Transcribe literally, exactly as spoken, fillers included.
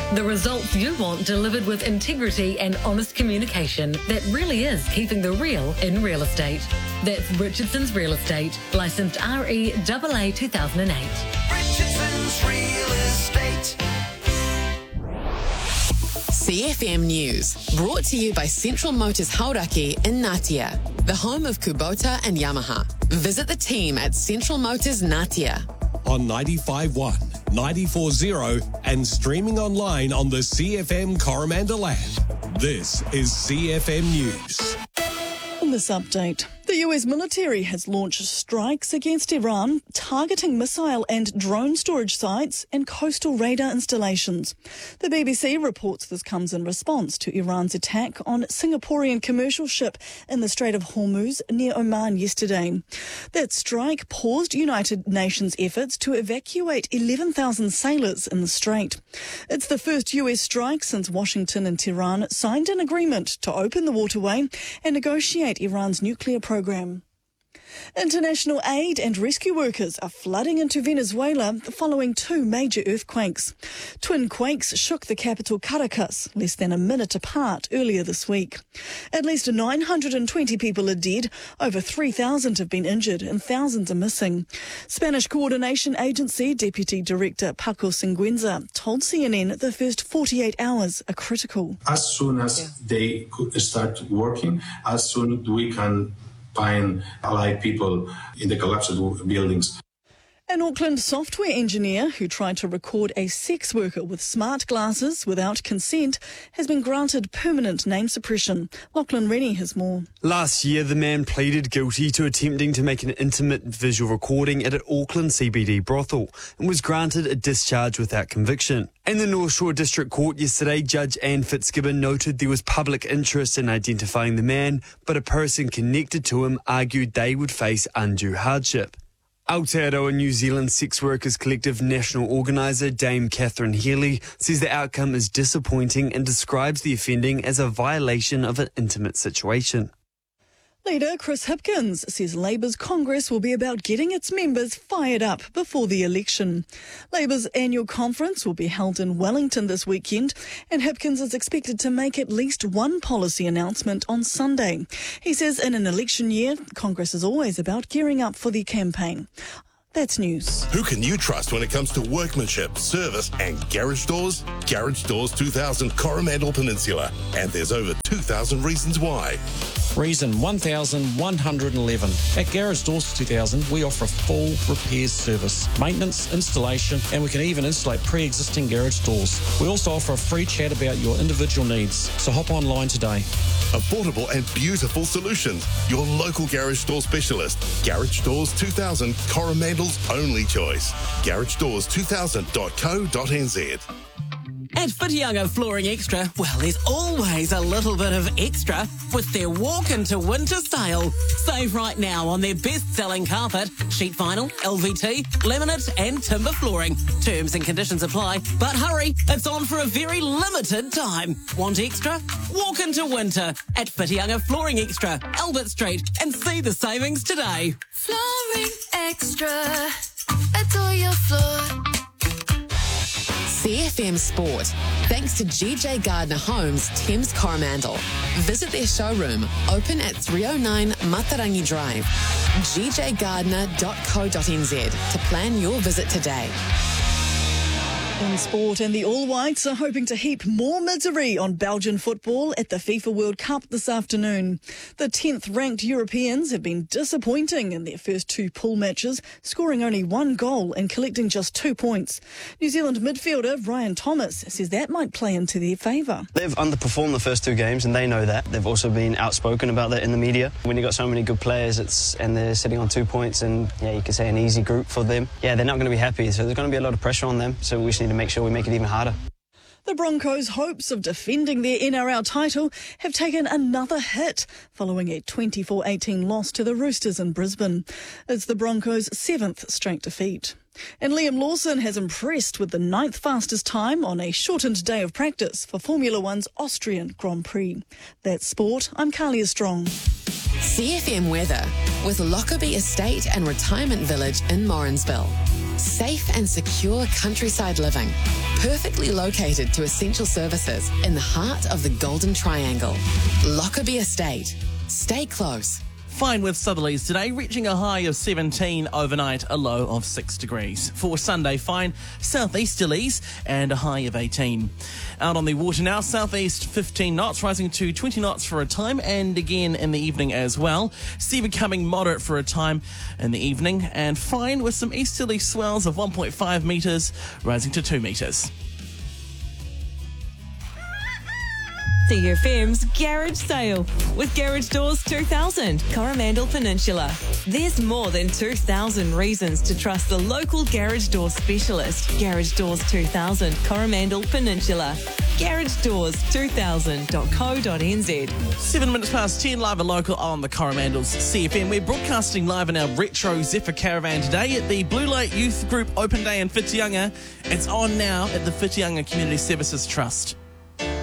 The results you want delivered with integrity and honest communication that really is keeping the real in real estate. That's Richardson's Real Estate, licensed R E A A two thousand eight. Richardson's Real Estate. C F M News, brought to you by Central Motors Hauraki in Ngatea, the home of Kubota and Yamaha. Visit the team at Central Motors Ngatea. On ninety-five point one, ninety-four point zero and streaming online on the C F M Coromandel app. This is C F M News. In this update, the U S military has launched strikes against Iran, targeting missile and drone storage sites and coastal radar installations. The B B C reports this comes in response to Iran's attack on Singaporean commercial ship in the Strait of Hormuz near Oman yesterday. That strike paused United Nations efforts to evacuate eleven thousand sailors in the strait. It's the first U S strike since Washington and Tehran signed an agreement to open the waterway and negotiate Iran's nuclear program. International aid and rescue workers are flooding into Venezuela following two major earthquakes. Twin quakes shook the capital Caracas less than a minute apart earlier this week. At least nine hundred twenty people are dead, over three thousand have been injured and thousands are missing. Spanish Coordination Agency Deputy Director Paco Singüenza told C N N the first forty-eight hours are critical. As soon as yeah. they could start working, as soon as we can find alive people in the collapsed buildings. An Auckland software engineer who tried to record a sex worker with smart glasses without consent has been granted permanent name suppression. Lachlan Rennie has more. Last year, the man pleaded guilty to attempting to make an intimate visual recording at an Auckland C B D brothel and was granted a discharge without conviction. In the North Shore District Court yesterday, Judge Anne Fitzgibbon noted there was public interest in identifying the man, but a person connected to him argued they would face undue hardship. Aotearoa New Zealand Sex Workers Collective National Organiser Dame Catherine Healy says the outcome is disappointing and describes the offending as a violation of an intimate situation. Leader Chris Hipkins says Labour's Congress will be about getting its members fired up before the election. Labour's annual conference will be held in Wellington this weekend, and Hipkins is expected to make at least one policy announcement on Sunday. He says in an election year, Congress is always about gearing up for the campaign. That's news. Who can you trust when it comes to workmanship, service and garage doors? Garage Doors two thousand Coromandel Peninsula. And there's over two thousand reasons why. Reason one thousand one hundred eleven. At Garage Doors two thousand, we offer a full repairs service, maintenance, installation, and we can even insulate pre-existing garage doors. We also offer a free chat about your individual needs, so hop online today. Affordable and beautiful solutions. Your local garage door specialist. Garage Doors two thousand, Coromandel's only choice. garage doors two thousand dot co dot n z. At Whitianga Flooring Extra, well, there's always a little bit of extra with their walk into winter sale. Save right now on their best-selling carpet, sheet vinyl, L V T, laminate and timber flooring. Terms and conditions apply, but hurry, it's on for a very limited time. Want extra? Walk into winter at Whitianga Flooring Extra, Albert Street, and see the savings today. Flooring Extra, adore your floor. C F M Sport, thanks to G J Gardner Homes, Thames Coromandel. Visit their showroom, open at three oh nine Matarangi Drive, g j gardner dot co dot n z to plan your visit today. In sport, and the All Whites are hoping to heap more misery on Belgian football at the FIFA World Cup this afternoon. The tenth-ranked Europeans have been disappointing in their first two pool matches, scoring only one goal and collecting just two points. New Zealand midfielder Ryan Thomas says that might play into their favour. They've underperformed the first two games, and they know that. They've also been outspoken about that in the media. When you've got so many good players, it's and they're sitting on two points, and yeah, you could say an easy group for them. Yeah, they're not going to be happy, so there's going to be a lot of pressure on them. So we just need to make sure we make it even harder. The Broncos' hopes of defending their N R L title have taken another hit following a twenty-four eighteen loss to the Roosters in Brisbane. It's the Broncos' seventh straight defeat. And Liam Lawson has impressed with the ninth fastest time on a shortened day of practice for Formula One's Austrian Grand Prix. That's sport. I'm Carlia Strong. C F M weather with Lockerbie Estate and Retirement Village in Morrinsville. Safe and secure countryside living, perfectly located to essential services in the heart of the Golden Triangle. Lockerbie Estate. Stay close. Fine with southerlies today, reaching a high of seventeen overnight, a low of six degrees. For Sunday, fine southeasterlies and a high of eighteen. Out on the water now, southeast fifteen knots, rising to twenty knots for a time, and again in the evening as well. Sea becoming moderate for a time in the evening, and fine with some easterly swells of one point five metres, rising to two metres. C F M's Garage Sale with Garage Doors two thousand, Coromandel Peninsula. There's more than two thousand reasons to trust the local garage door specialist. Garage Doors two thousand, Coromandel Peninsula. garage doors two thousand dot co dot n z. Seven minutes past ten, live and local on the Coromandels C F M. We're broadcasting live in our retro Zephyr Caravan today at the Blue Light Youth Group Open Day in Whitianga. It's on now at the Whitianga Community Services Trust.